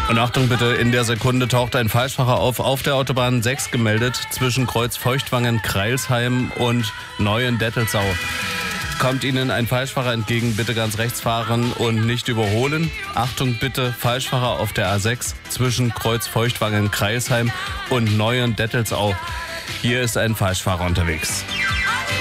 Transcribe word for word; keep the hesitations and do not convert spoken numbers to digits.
Und Achtung bitte, in der Sekunde taucht ein Falschfahrer auf, auf der Autobahn sechs gemeldet, zwischen Kreuz Feuchtwangen, Kreilsheim und Neuen-Dettelsau. Kommt Ihnen ein Falschfahrer entgegen, bitte ganz rechts fahren und nicht überholen. Achtung bitte, Falschfahrer auf der A sechs zwischen Kreuz Feuchtwangen, Kreilsheim und Neuen-Dettelsau. Hier ist ein Falschfahrer unterwegs.